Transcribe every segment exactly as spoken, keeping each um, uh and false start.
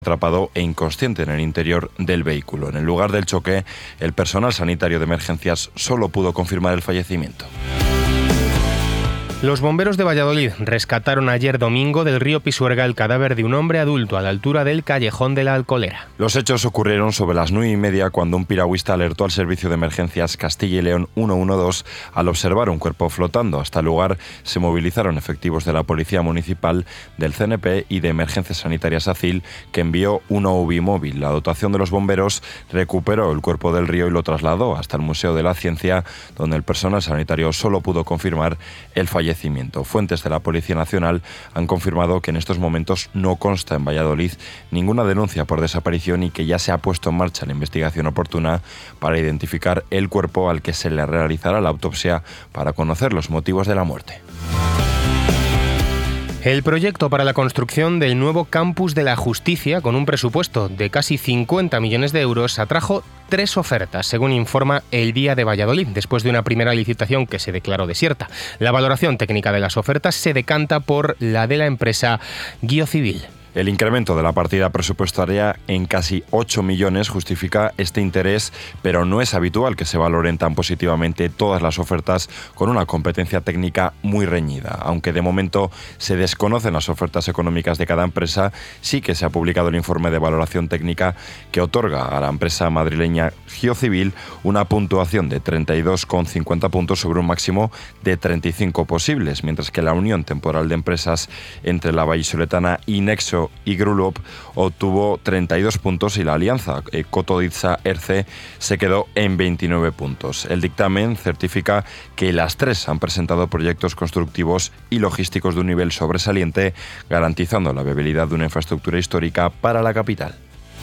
atrapado e inconsciente en el interior del vehículo. En el lugar del choque, el personal sanitario de emergencias solo pudo confirmar el fallecimiento. Los bomberos de Valladolid rescataron ayer domingo del río Pisuerga el cadáver de un hombre adulto a la altura del Callejón de la Alcolera. Los hechos ocurrieron sobre las nueve y media cuando un piragüista alertó al servicio de emergencias Castilla y León ciento doce al observar un cuerpo flotando. Hasta el lugar se movilizaron efectivos de la Policía Municipal, del C N P y de Emergencias Sanitarias ACIL, que envió una U B I móvil. La dotación de los bomberos recuperó el cuerpo del río y lo trasladó hasta el Museo de la Ciencia, donde el personal sanitario solo pudo confirmar el fallecimiento. Fuentes de la Policía Nacional han confirmado que en estos momentos no consta en Valladolid ninguna denuncia por desaparición y que ya se ha puesto en marcha la investigación oportuna para identificar el cuerpo al que se le realizará la autopsia para conocer los motivos de la muerte. El proyecto para la construcción del nuevo campus de la Justicia, con un presupuesto de casi cincuenta millones de euros, atrajo tres ofertas, según informa El Día de Valladolid, después de una primera licitación que se declaró desierta. La valoración técnica de las ofertas se decanta por la de la empresa Guiocivil. El incremento de la partida presupuestaria en casi ocho millones justifica este interés, pero no es habitual que se valoren tan positivamente todas las ofertas con una competencia técnica muy reñida. Aunque de momento se desconocen las ofertas económicas de cada empresa, sí que se ha publicado el informe de valoración técnica que otorga a la empresa madrileña Guiocivil una puntuación de treinta y dos coma cincuenta puntos sobre un máximo de treinta y cinco posibles, mientras que la unión temporal de empresas entre la vallisoletana y Nexo y Grulop obtuvo treinta y dos puntos y la alianza eh, Cotoditza-Erce se quedó en veintinueve puntos. El dictamen certifica que las tres han presentado proyectos constructivos y logísticos de un nivel sobresaliente, garantizando la viabilidad de una infraestructura histórica para la capital.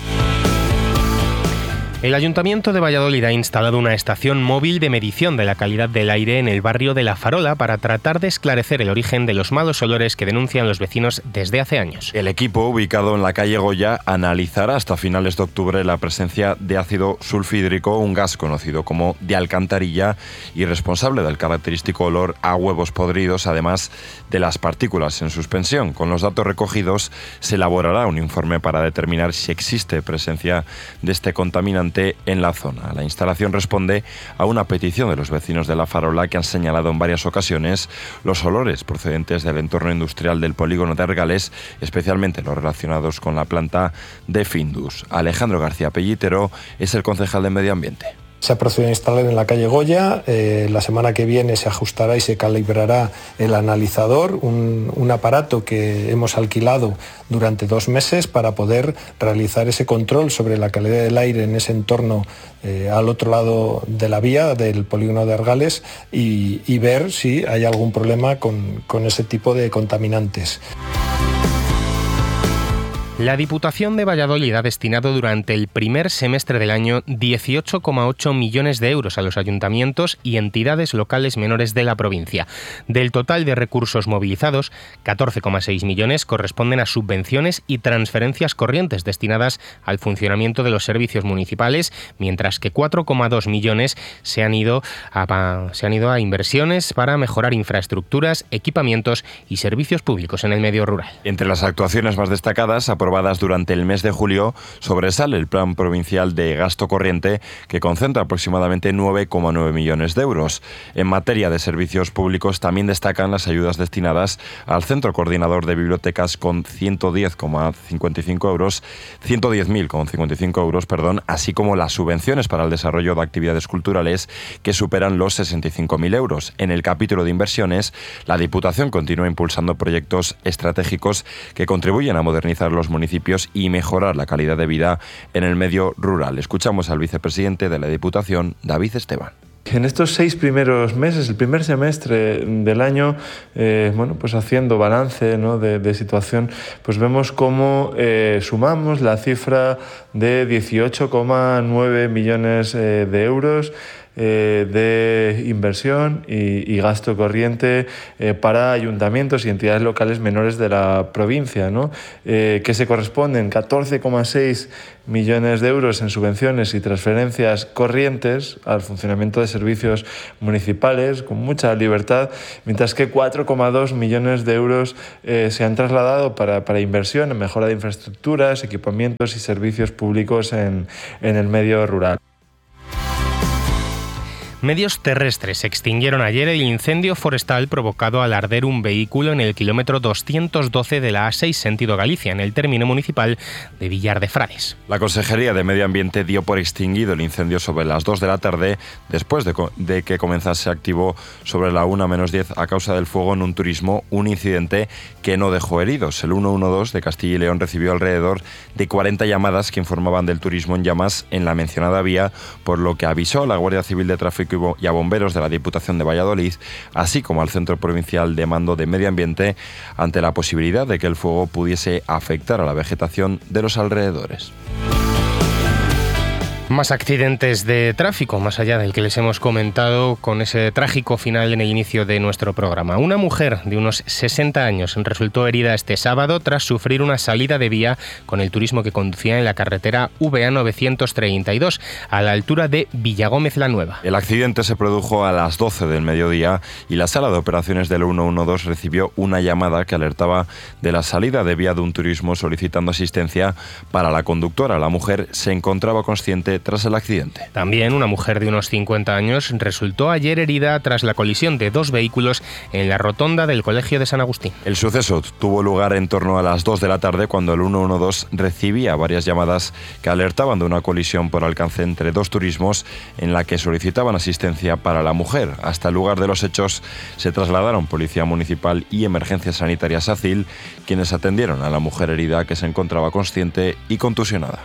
El Ayuntamiento de Valladolid ha instalado una estación móvil de medición de la calidad del aire en el barrio de La Farola para tratar de esclarecer el origen de los malos olores que denuncian los vecinos desde hace años. El equipo, ubicado en la calle Goya, analizará hasta finales de octubre la presencia de ácido sulfhídrico, un gas conocido como de alcantarilla y responsable del característico olor a huevos podridos, además de las partículas en suspensión. Con los datos recogidos se elaborará un informe para determinar si existe presencia de este contaminante en la zona. La instalación responde a una petición de los vecinos de La Farola que han señalado en varias ocasiones los olores procedentes del entorno industrial del polígono de Argales, especialmente los relacionados con la planta de Findus. Alejandro García Pellitero es el concejal de Medio Ambiente. Se ha procedido a instalar en la calle Goya. Eh, la semana que viene se ajustará y se calibrará el analizador, un, un aparato que hemos alquilado durante dos meses para poder realizar ese control sobre la calidad del aire en ese entorno eh, al otro lado de la vía del polígono de Argales y, y ver si hay algún problema con, con ese tipo de contaminantes. La Diputación de Valladolid ha destinado durante el primer semestre del año dieciocho coma ocho millones de euros a los ayuntamientos y entidades locales menores de la provincia. Del total de recursos movilizados, catorce coma seis millones corresponden a subvenciones y transferencias corrientes destinadas al funcionamiento de los servicios municipales, mientras que cuatro coma dos millones se han ido a, se han ido a inversiones para mejorar infraestructuras, equipamientos y servicios públicos en el medio rural. Entre las actuaciones más destacadas, aprobadas durante el mes de julio, sobresale el Plan Provincial de Gasto Corriente, que concentra aproximadamente nueve coma nueve millones de euros. En materia de servicios públicos también destacan las ayudas destinadas al Centro Coordinador de Bibliotecas con ciento diez coma cincuenta y cinco euros, ciento diez mil cincuenta y cinco euros, perdón, así como las subvenciones para el desarrollo de actividades culturales que superan los sesenta y cinco mil euros. En el capítulo de inversiones, la Diputación continúa impulsando proyectos estratégicos que contribuyen a modernizar los municipios y mejorar la calidad de vida en el medio rural. Escuchamos al vicepresidente de la Diputación, David Esteban. En estos seis primeros meses, el primer semestre del año, eh, bueno, pues haciendo balance, ¿no?, de, de situación, pues vemos cómo eh, sumamos la cifra de dieciocho coma nueve millones eh, de euros eh, de inversión y, y gasto corriente eh, para ayuntamientos y entidades locales menores de la provincia, ¿no? Eh, que se corresponden catorce coma seis millones de euros en subvenciones y transferencias corrientes al funcionamiento de servicios municipales con mucha libertad, mientras que cuatro coma dos millones de euros eh, se han trasladado para, para inversión en mejora de infraestructuras, equipamientos y servicios públicos en, en el medio rural. Medios terrestres extinguieron ayer el incendio forestal provocado al arder un vehículo en el kilómetro doscientos doce de la A seis sentido Galicia, en el término municipal de Villar de Frades. La Consejería de Medio Ambiente dio por extinguido el incendio sobre las dos de la tarde, después de, de que comenzase activo sobre la una menos diez a causa del fuego en un turismo, un incidente que no dejó heridos. El ciento doce de Castilla y León recibió alrededor de cuarenta llamadas que informaban del turismo en llamas en la mencionada vía, por lo que avisó a la Guardia Civil de Tráfico y a bomberos de la Diputación de Valladolid, así como al Centro Provincial de Mando de Medio Ambiente, ante la posibilidad de que el fuego pudiese afectar a la vegetación de los alrededores. Más accidentes de tráfico, más allá del que les hemos comentado con ese trágico final en el inicio de nuestro programa. Una mujer de unos sesenta años resultó herida este sábado tras sufrir una salida de vía con el turismo que conducía en la carretera V A novecientos treinta y dos, a la altura de Villagómez la Nueva. El accidente se produjo a las doce del mediodía y la sala de operaciones del ciento doce recibió una llamada que alertaba de la salida de vía de un turismo solicitando asistencia para la conductora. La mujer se encontraba consciente tras el accidente. También una mujer de unos cincuenta años resultó ayer herida tras la colisión de dos vehículos en la rotonda del Colegio de San Agustín. El suceso tuvo lugar en torno a las dos de la tarde, cuando el ciento doce recibía varias llamadas que alertaban de una colisión por alcance entre dos turismos en la que solicitaban asistencia para la mujer. Hasta el lugar de los hechos se trasladaron Policía Municipal y Emergencias Sanitarias ACIL, quienes atendieron a la mujer herida, que se encontraba consciente y contusionada.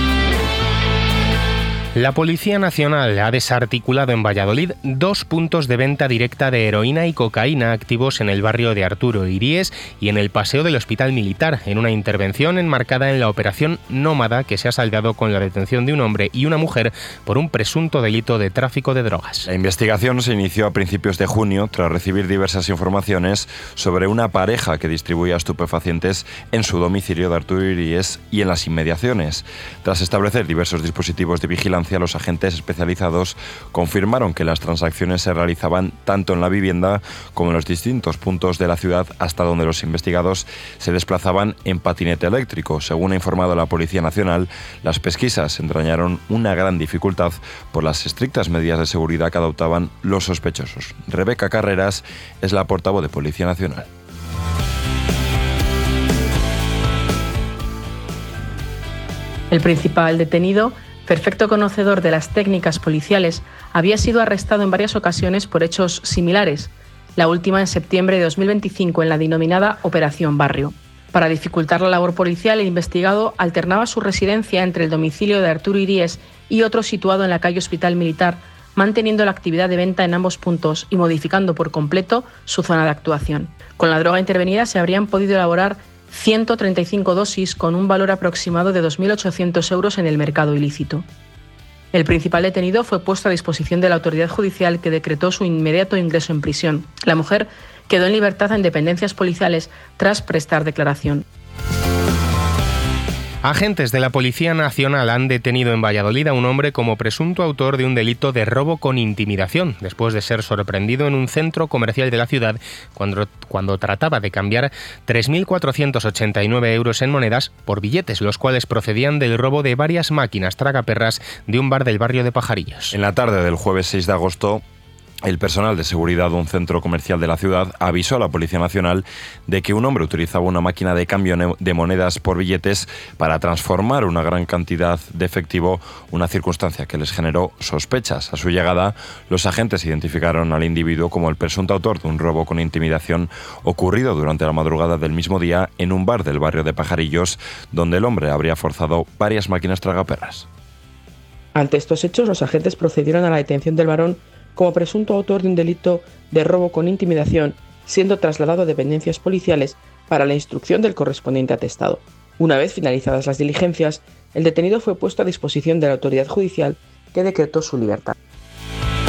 La Policía Nacional ha desarticulado en Valladolid dos puntos de venta directa de heroína y cocaína activos en el barrio de Arturo Iríes y en el paseo del Hospital Militar, en una intervención enmarcada en la Operación Nómada, que se ha saldado con la detención de un hombre y una mujer por un presunto delito de tráfico de drogas. La investigación se inició a principios de junio tras recibir diversas informaciones sobre una pareja que distribuía estupefacientes en su domicilio de Arturo Iríes y en las inmediaciones. Tras establecer diversos dispositivos de vigilancia, los agentes especializados confirmaron que las transacciones se realizaban tanto en la vivienda como en los distintos puntos de la ciudad, hasta donde los investigados se desplazaban en patinete eléctrico. Según ha informado la Policía Nacional, las pesquisas entrañaron una gran dificultad por las estrictas medidas de seguridad que adoptaban los sospechosos. Rebeca Carreras es la portavoz de Policía Nacional. El principal detenido, perfecto conocedor de las técnicas policiales, había sido arrestado en varias ocasiones por hechos similares, la última en septiembre de dos mil veinticinco en la denominada Operación Barrio. Para dificultar la labor policial, el investigado alternaba su residencia entre el domicilio de Arturo Iríes y otro situado en la calle Hospital Militar, manteniendo la actividad de venta en ambos puntos y modificando por completo su zona de actuación. Con la droga intervenida se habrían podido elaborar ciento treinta y cinco dosis con un valor aproximado de dos mil ochocientos euros en el mercado ilícito. El principal detenido fue puesto a disposición de la autoridad judicial, que decretó su inmediato ingreso en prisión. La mujer quedó en libertad en dependencias policiales tras prestar declaración. Agentes de la Policía Nacional han detenido en Valladolid a un hombre como presunto autor de un delito de robo con intimidación, después de ser sorprendido en un centro comercial de la ciudad cuando, cuando trataba de cambiar tres mil cuatrocientos ochenta y nueve euros en monedas por billetes, los cuales procedían del robo de varias máquinas tragaperras de un bar del barrio de Pajarillos. En la tarde del jueves seis de agosto, el personal de seguridad de un centro comercial de la ciudad avisó a la Policía Nacional de que un hombre utilizaba una máquina de cambio de monedas por billetes para transformar una gran cantidad de efectivo, una circunstancia que les generó sospechas. A su llegada, los agentes identificaron al individuo como el presunto autor de un robo con intimidación ocurrido durante la madrugada del mismo día en un bar del barrio de Pajarillos, donde el hombre habría forzado varias máquinas tragaperras. Ante estos hechos, los agentes procedieron a la detención del varón como presunto autor de un delito de robo con intimidación, siendo trasladado a dependencias policiales para la instrucción del correspondiente atestado. Una vez finalizadas las diligencias, el detenido fue puesto a disposición de la autoridad judicial, que decretó su libertad.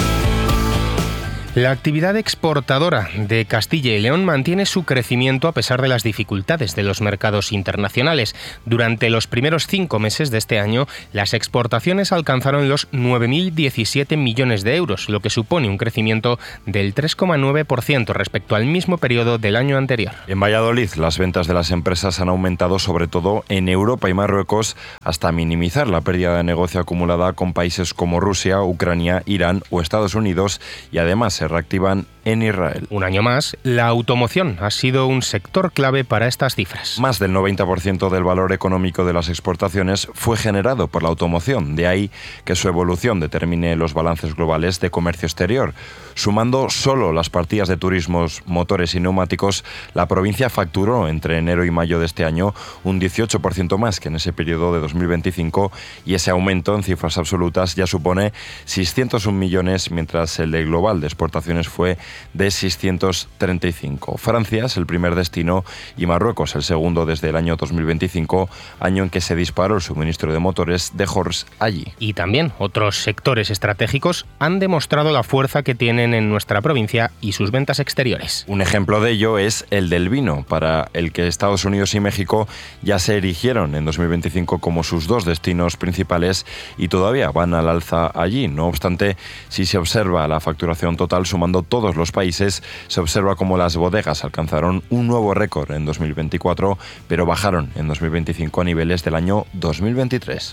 La actividad exportadora de Castilla y León mantiene su crecimiento a pesar de las dificultades de los mercados internacionales. Durante los primeros cinco meses de este año, las exportaciones alcanzaron los nueve mil diecisiete millones de euros, lo que supone un crecimiento del tres coma nueve por ciento respecto al mismo periodo del año anterior. En Valladolid, las ventas de las empresas han aumentado sobre todo en Europa y Marruecos, hasta minimizar la pérdida de negocio acumulada con países como Rusia, Ucrania, Irán o Estados Unidos, y además se reactivan en Israel. Un año más, la automoción ha sido un sector clave para estas cifras. Más del noventa por ciento del valor económico de las exportaciones fue generado por la automoción, de ahí que su evolución determine los balances globales de comercio exterior. Sumando solo las partidas de turismos, motores y neumáticos, la provincia facturó entre enero y mayo de este año un dieciocho por ciento más que en ese periodo de dos mil veinticinco, y ese aumento en cifras absolutas ya supone seiscientos un millones, mientras el de global de exportaciones fue de seiscientos treinta y cinco. Francia es el primer destino y Marruecos el segundo desde el año dos mil veinticinco, año en que se disparó el suministro de motores de Horse allí. Y también otros sectores estratégicos han demostrado la fuerza que tienen en nuestra provincia y sus ventas exteriores. Un ejemplo de ello es el del vino, para el que Estados Unidos y México ya se erigieron en dos mil veinticinco como sus dos destinos principales y todavía van al alza allí. No obstante, si se observa la facturación total sumando todos los países, se observa como las bodegas alcanzaron un nuevo récord en dos mil veinticuatro, pero bajaron en dos mil veinticinco a niveles del año dos mil veintitrés.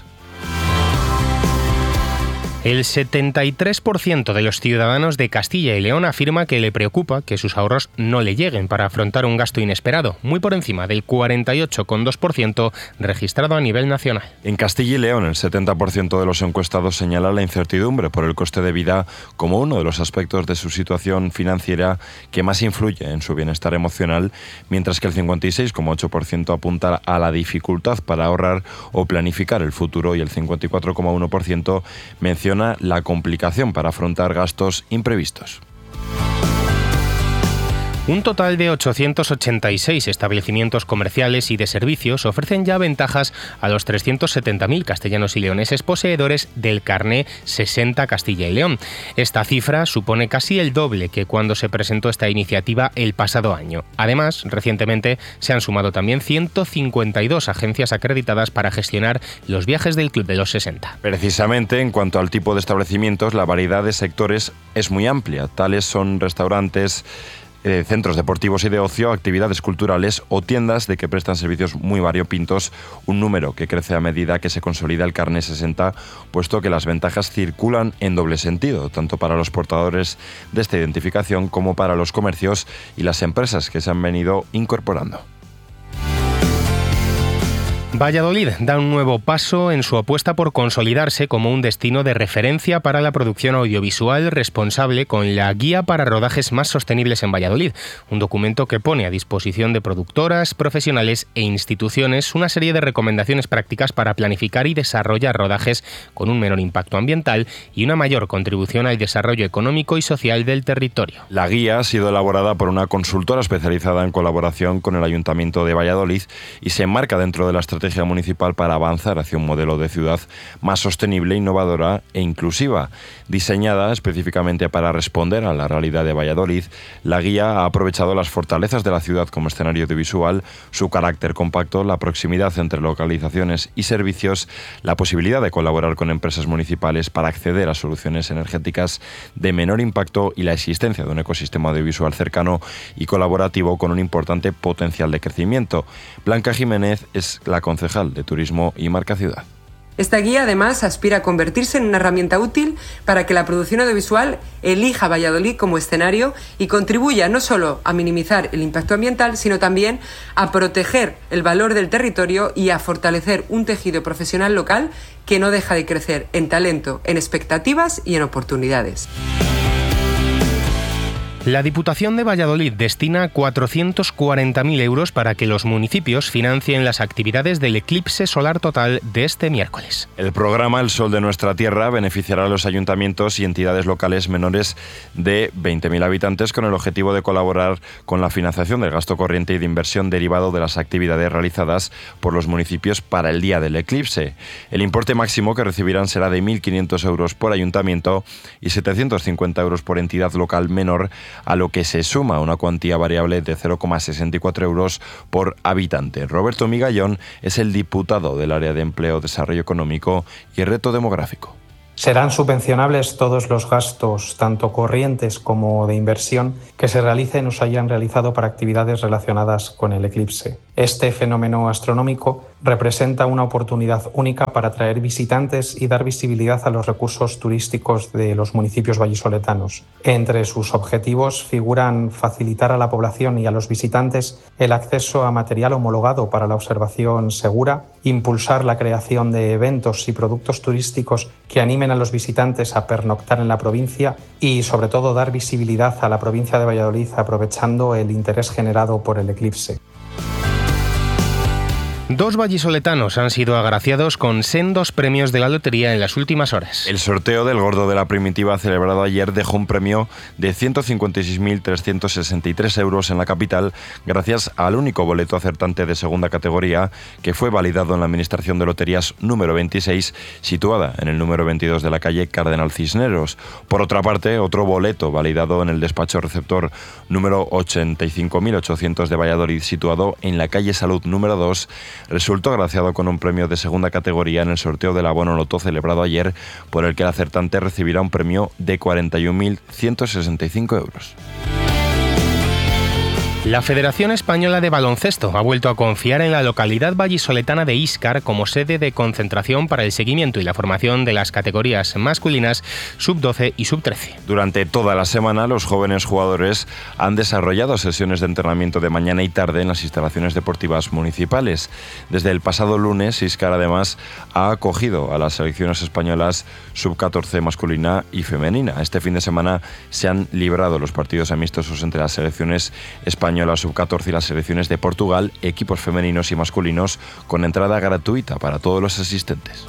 El setenta y tres por ciento de los ciudadanos de Castilla y León afirma que le preocupa que sus ahorros no le lleguen para afrontar un gasto inesperado, muy por encima del cuarenta y ocho coma dos por ciento registrado a nivel nacional. En Castilla y León, el setenta por ciento de los encuestados señala la incertidumbre por el coste de vida como uno de los aspectos de su situación financiera que más influye en su bienestar emocional, mientras que el cincuenta y seis coma ocho por ciento apunta a la dificultad para ahorrar o planificar el futuro, y el cincuenta y cuatro coma uno por ciento menciona la complicación para afrontar gastos imprevistos. Un total de ochocientos ochenta y seis establecimientos comerciales y de servicios ofrecen ya ventajas a los trescientos setenta mil castellanos y leoneses poseedores del carné sesenta Castilla y León. Esta cifra supone casi el doble que cuando se presentó esta iniciativa el pasado año. Además, recientemente se han sumado también ciento cincuenta y dos agencias acreditadas para gestionar los viajes del Club de los sesenta. Precisamente, en cuanto al tipo de establecimientos, la variedad de sectores es muy amplia. Tales son restaurantes, Eh, centros deportivos y de ocio, actividades culturales o tiendas de que prestan servicios muy variopintos, un número que crece a medida que se consolida el carné sesenta, puesto que las ventajas circulan en doble sentido, tanto para los portadores de esta identificación como para los comercios y las empresas que se han venido incorporando. Valladolid da un nuevo paso en su apuesta por consolidarse como un destino de referencia para la producción audiovisual responsable con la Guía para Rodajes Más Sostenibles en Valladolid, un documento que pone a disposición de productoras, profesionales e instituciones una serie de recomendaciones prácticas para planificar y desarrollar rodajes con un menor impacto ambiental y una mayor contribución al desarrollo económico y social del territorio. La guía ha sido elaborada por una consultora especializada en colaboración con el Ayuntamiento de Valladolid y se enmarca dentro de la estrategia municipal para avanzar hacia un modelo de ciudad más sostenible, innovadora e inclusiva. Diseñada específicamente para responder a la realidad de Valladolid, la guía ha aprovechado las fortalezas de la ciudad como escenario audiovisual, su carácter compacto, la proximidad entre localizaciones y servicios, la posibilidad de colaborar con empresas municipales para acceder a soluciones energéticas de menor impacto y la existencia de un ecosistema audiovisual cercano y colaborativo con un importante potencial de crecimiento. Blanca Jiménez es la concejal de Turismo y Marca Ciudad. Esta guía, además, aspira a convertirse en una herramienta útil para que la producción audiovisual elija Valladolid como escenario y contribuya no solo a minimizar el impacto ambiental, sino también a proteger el valor del territorio y a fortalecer un tejido profesional local que no deja de crecer en talento, en expectativas y en oportunidades. La Diputación de Valladolid destina cuatrocientos cuarenta mil euros para que los municipios financien las actividades del eclipse solar total de este miércoles. El programa El Sol de Nuestra Tierra beneficiará a los ayuntamientos y entidades locales menores de veinte mil habitantes con el objetivo de colaborar con la financiación del gasto corriente y de inversión derivado de las actividades realizadas por los municipios para el día del eclipse. El importe máximo que recibirán será de mil quinientos euros por ayuntamiento y setecientos cincuenta euros por entidad local menor, a lo que se suma una cuantía variable de cero coma sesenta y cuatro euros por habitante. Roberto Migallón es el diputado del área de Empleo, Desarrollo Económico y Reto Demográfico. Serán subvencionables todos los gastos, tanto corrientes como de inversión, que se realicen o se hayan realizado para actividades relacionadas con el eclipse. Este fenómeno astronómico representa una oportunidad única para atraer visitantes y dar visibilidad a los recursos turísticos de los municipios vallisoletanos. Entre sus objetivos figuran facilitar a la población y a los visitantes el acceso a material homologado para la observación segura, impulsar la creación de eventos y productos turísticos que animen a los visitantes a pernoctar en la provincia y, sobre todo, dar visibilidad a la provincia de Valladolid aprovechando el interés generado por el eclipse. Dos vallisoletanos han sido agraciados con sendos premios de la lotería en las últimas horas. El sorteo del Gordo de la Primitiva celebrado ayer dejó un premio de ciento cincuenta y seis mil trescientos sesenta y tres euros en la capital gracias al único boleto acertante de segunda categoría que fue validado en la Administración de Loterías número veintiséis, situada en el número veintidós de la calle Cardenal Cisneros. Por otra parte, otro boleto validado en el despacho receptor número ochenta y cinco mil ochocientos de Valladolid, situado en la calle Salud número dos, resultó agraciado con un premio de segunda categoría en el sorteo del abono loto celebrado ayer, por el que el acertante recibirá un premio de cuarenta y un mil ciento sesenta y cinco euros. La Federación Española de Baloncesto ha vuelto a confiar en la localidad vallisoletana de Íscar como sede de concentración para el seguimiento y la formación de las categorías masculinas sub doce y sub trece. Durante toda la semana, los jóvenes jugadores han desarrollado sesiones de entrenamiento de mañana y tarde en las instalaciones deportivas municipales. Desde el pasado lunes, Íscar además ha acogido a las selecciones españolas sub catorce masculina y femenina. Este fin de semana se han librado los partidos amistosos entre las selecciones españolas la sub catorce y las selecciones de Portugal, equipos femeninos y masculinos, con entrada gratuita para todos los asistentes.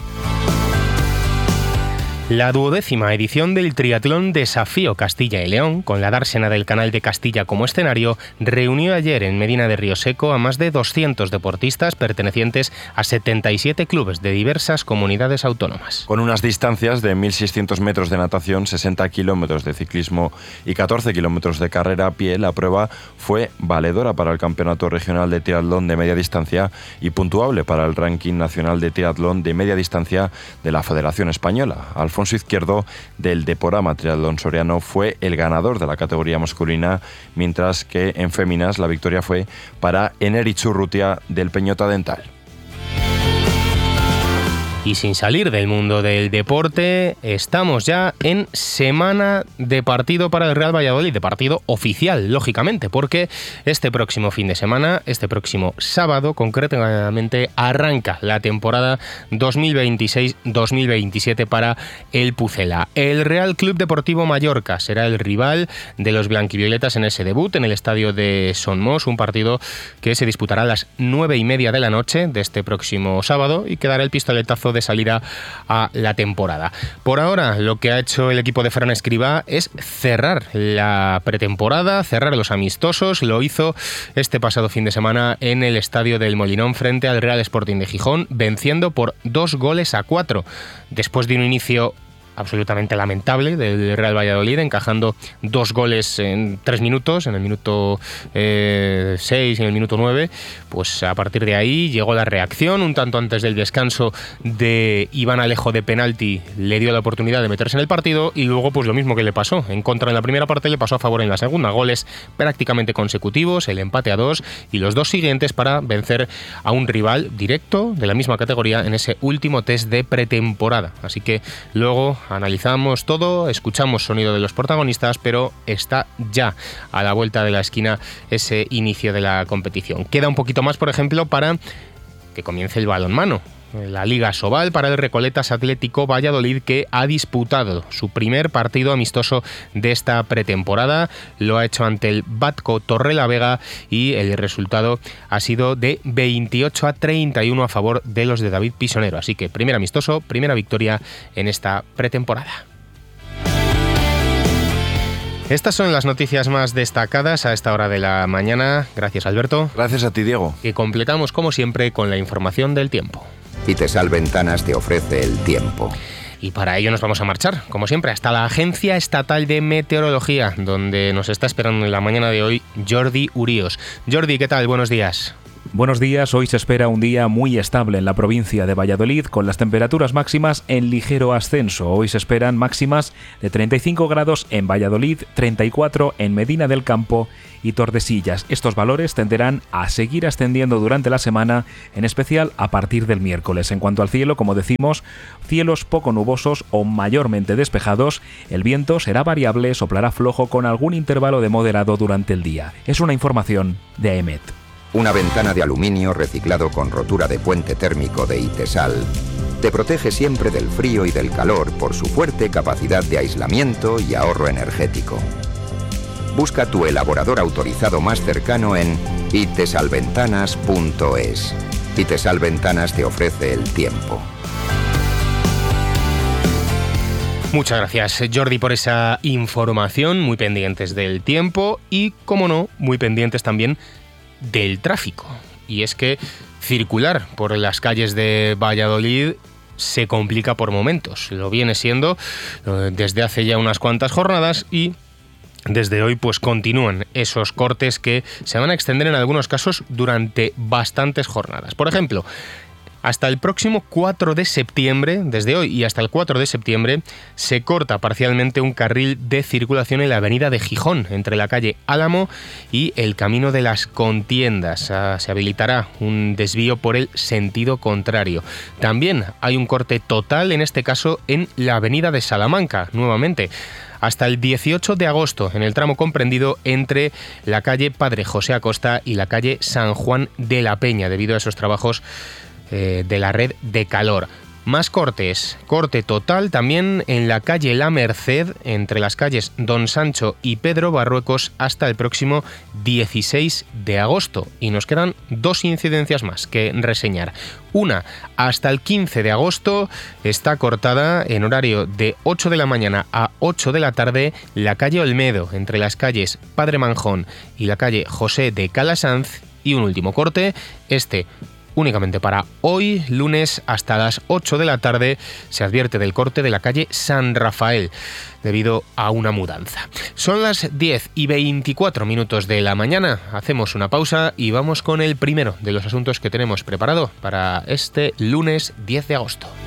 La duodécima edición del Triatlón Desafío Castilla y León, con la dársena del Canal de Castilla como escenario, reunió ayer en Medina de Río Seco a más de doscientos deportistas pertenecientes a setenta y siete clubes de diversas comunidades autónomas. Con unas distancias de mil seiscientos metros de natación, sesenta kilómetros de ciclismo y catorce kilómetros de carrera a pie, la prueba fue valedora para el Campeonato Regional de Triatlón de Media Distancia y puntuable para el Ranking Nacional de Triatlón de Media Distancia de la Federación Española. Alfonso Izquierdo, del Deporama Triatlón Soriano, fue el ganador de la categoría masculina, mientras que en féminas la victoria fue para Ener Ichurrutia, del Peñota Dental. Y sin salir del mundo del deporte, estamos ya en semana de partido para el Real Valladolid, de partido oficial, lógicamente, porque este próximo fin de semana, este próximo sábado, concretamente, arranca la temporada dos mil veintiséis dos mil veintisiete para el Pucela. El Real Club Deportivo Mallorca será el rival de los blanquivioletas en ese debut en el estadio de Son Mos, un partido que se disputará a las nueve y media de la noche de este próximo sábado y que dará el pistoletazo de salida a la temporada. Por ahora, lo que ha hecho el equipo de Fran Escribá es cerrar la pretemporada, cerrar los amistosos. Lo hizo este pasado fin de semana en el estadio del Molinón frente al Real Sporting de Gijón, venciendo por dos goles a cuatro. Después de un inicio absolutamente lamentable del Real Valladolid, encajando dos goles en tres minutos, en el minuto eh, seis y en el minuto nueve, pues a partir de ahí llegó la reacción, un tanto antes del descanso de Iván Alejo de penalti, le dio la oportunidad de meterse en el partido y luego pues lo mismo que le pasó, en contra en la primera parte le pasó a favor en la segunda, goles prácticamente consecutivos, el empate a dos y los dos siguientes para vencer a un rival directo de la misma categoría en ese último test de pretemporada, así que luego analizamos todo, escuchamos sonido de los protagonistas, pero está ya a la vuelta de la esquina ese inicio de la competición. Queda un poquito más, por ejemplo, para que comience el balonmano. la Liga Sobal para el Recoletas Atlético Valladolid, que ha disputado su primer partido amistoso de esta pretemporada. Lo ha hecho ante el Batco Torrelavega y el resultado ha sido de veintiocho a treinta y uno a favor de los de David Pisonero. Así que primer amistoso, primera victoria en esta pretemporada. Estas son las noticias más destacadas a esta hora de la mañana. Gracias, Alberto. Gracias a ti, Diego. Y completamos, como siempre, con la información del tiempo. Itesal Ventanas te ofrece el tiempo. Y para ello nos vamos a marchar, como siempre, hasta la Agencia Estatal de Meteorología, donde nos está esperando en la mañana de hoy Jordi Uríos. Jordi, ¿qué tal? Buenos días. Buenos días, hoy se espera un día muy estable en la provincia de Valladolid, con las temperaturas máximas en ligero ascenso. Hoy se esperan máximas de treinta y cinco grados en Valladolid, treinta y cuatro en Medina del Campo y Tordesillas. Estos valores tenderán a seguir ascendiendo durante la semana, en especial a partir del miércoles. En cuanto al cielo, como decimos, cielos poco nubosos o mayormente despejados. El viento será variable, soplará flojo con algún intervalo de moderado durante el día. Es una información de AEMET. Una ventana de aluminio reciclado con rotura de puente térmico de Itesal te protege siempre del frío y del calor por su fuerte capacidad de aislamiento y ahorro energético. Busca tu elaborador autorizado más cercano en itesalventanas punto es. Itesal Ventanas te ofrece el tiempo. Muchas gracias, Jordi, por esa información. Muy pendientes del tiempo y, como no, muy pendientes también del tráfico. Y es que circular por las calles de Valladolid se complica por momentos. Lo viene siendo desde hace ya unas cuantas jornadas y desde hoy pues continúan esos cortes que se van a extender en algunos casos durante bastantes jornadas. Por ejemplo, hasta el próximo cuatro de septiembre, desde hoy y hasta el cuatro de septiembre, se corta parcialmente un carril de circulación en la avenida de Gijón, entre la calle Álamo y el Camino de las Contiendas. Se habilitará un desvío por el sentido contrario. También hay un corte total, en este caso, en la avenida de Salamanca, nuevamente, hasta el dieciocho de agosto, en el tramo comprendido entre la calle Padre José Acosta y la calle San Juan de la Peña, debido a esos trabajos eh, de la red de calor. Más cortes, corte total también en la calle La Merced, entre las calles Don Sancho y Pedro Barruecos, hasta el próximo dieciséis de agosto. Y nos quedan dos incidencias más que reseñar. Una, hasta el quince de agosto está cortada en horario de ocho de la mañana a ocho de la tarde la calle Olmedo, entre las calles Padre Manjón y la calle José de Calasanz. Y un último corte, este únicamente para hoy, lunes, hasta las ocho de la tarde, se advierte del corte de la calle San Rafael, debido a una mudanza. Son las diez y veinticuatro minutos de la mañana, hacemos una pausa y vamos con el primero de los asuntos que tenemos preparado para este lunes diez de agosto.